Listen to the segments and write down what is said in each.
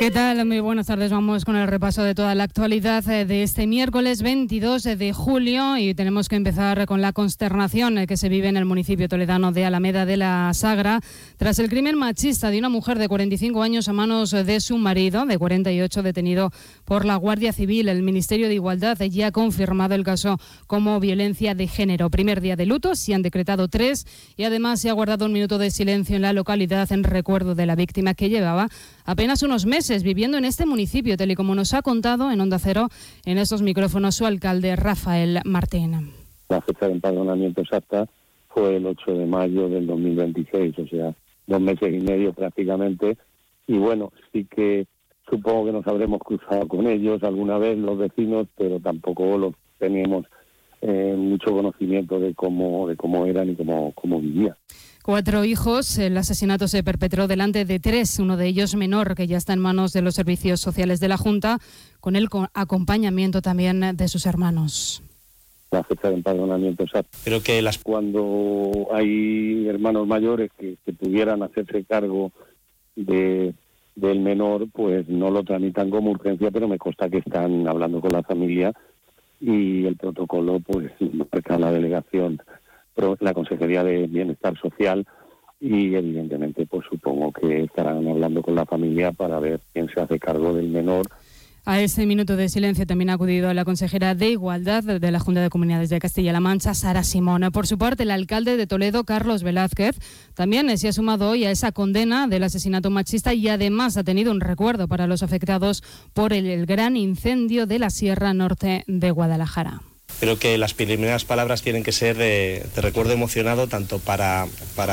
¿Qué tal? Muy buenas tardes. Vamos con el repaso de toda la actualidad de este miércoles 22 de julio y tenemos que empezar con la consternación que se vive en el municipio toledano de Alameda de la Sagra tras el crimen machista de una mujer de 45 años a manos de su marido, de 48, detenido por la Guardia Civil. El Ministerio de Igualdad ya ha confirmado el caso como violencia de género. Primer día de luto, se han decretado 3 y además se ha guardado un minuto de silencio en la localidad en recuerdo de la víctima, que llevaba apenas unos meses viviendo en este municipio, tal y como nos ha contado en Onda Cero en estos micrófonos su alcalde Rafael Martín. La fecha de empadronamiento exacta fue el 8 de mayo del 2026, o sea, 2 meses y medio prácticamente. Y bueno, sí que supongo que nos habremos cruzado con ellos alguna vez, los vecinos, pero tampoco los teníamos mucho conocimiento de cómo eran y cómo vivían. 4 hijos, el asesinato se perpetró delante de 3, uno de ellos menor, que ya está en manos de los servicios sociales de la Junta, con el acompañamiento también de sus hermanos. La fecha de empadronamiento exacta. Creo que cuando hay hermanos mayores que pudieran hacerse cargo del menor, pues no lo tramitan como urgencia, pero me consta que están hablando con la familia y el protocolo pues marca la delegación, la Consejería de Bienestar Social, y evidentemente pues supongo que estarán hablando con la familia para ver quién se hace cargo del menor. A ese minuto de silencio también ha acudido la consejera de Igualdad de la Junta de Comunidades de Castilla-La Mancha, Sara Simón. Por su parte, el alcalde de Toledo, Carlos Velázquez, también se ha sumado hoy a esa condena del asesinato machista y además ha tenido un recuerdo para los afectados por el gran incendio de la Sierra Norte de Guadalajara. Creo que las primeras palabras tienen que ser de recuerdo emocionado tanto para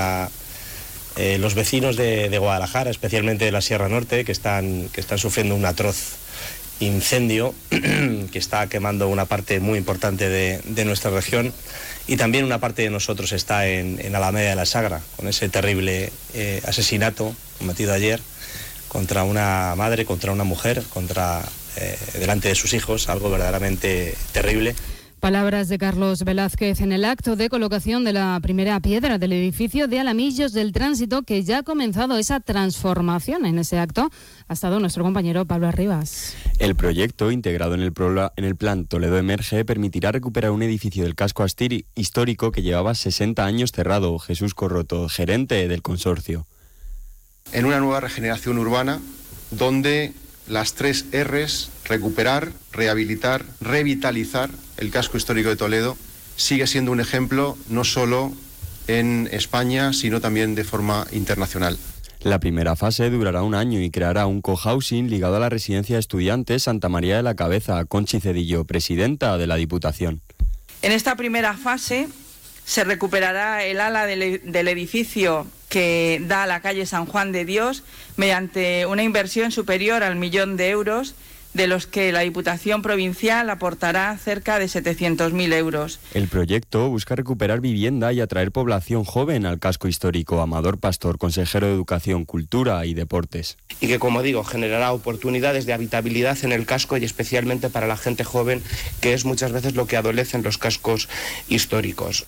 los vecinos de Guadalajara, especialmente de la Sierra Norte, que están sufriendo un atroz incendio que está quemando una parte muy importante de nuestra región, y también una parte de nosotros está en Alameda de la Sagra, con ese terrible asesinato cometido ayer contra una madre, contra una mujer, delante de sus hijos, algo verdaderamente terrible. Palabras de Carlos Velázquez en el acto de colocación de la primera piedra del edificio de Alamillos del Tránsito, que ya ha comenzado esa transformación. En ese acto ha estado nuestro compañero Pablo Arribas. El proyecto, integrado en el plan Toledo Emerge, permitirá recuperar un edificio del casco histórico que llevaba 60 años cerrado. Jesús Corroto, gerente del consorcio. En una nueva regeneración urbana donde las 3 R's, recuperar, rehabilitar, revitalizar el casco histórico de Toledo, sigue siendo un ejemplo no solo en España, sino también de forma internacional. La primera fase durará 1 año y creará un cohousing ligado a la residencia de estudiantes Santa María de la Cabeza. Conchi Cedillo, presidenta de la Diputación. En esta primera fase se recuperará el ala del edificio que da a la calle San Juan de Dios mediante una inversión superior al 1 millón de euros, de los que la Diputación Provincial aportará cerca de 700.000 euros. El proyecto busca recuperar vivienda y atraer población joven al casco histórico. Amador Pastor, consejero de Educación, Cultura y Deportes. Y que, como digo, generará oportunidades de habitabilidad en el casco y especialmente para la gente joven, que es muchas veces lo que adolece en los cascos históricos.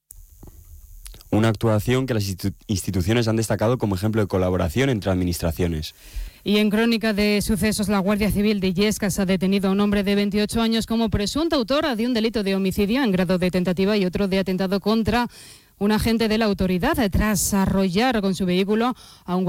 Una actuación que las instituciones han destacado como ejemplo de colaboración entre administraciones. Y en crónica de sucesos, la Guardia Civil de Illescas ha detenido a un hombre de 28 años como presunto autor de un delito de homicidio en grado de tentativa y otro de atentado contra un agente de la autoridad, tras arrollar con su vehículo a un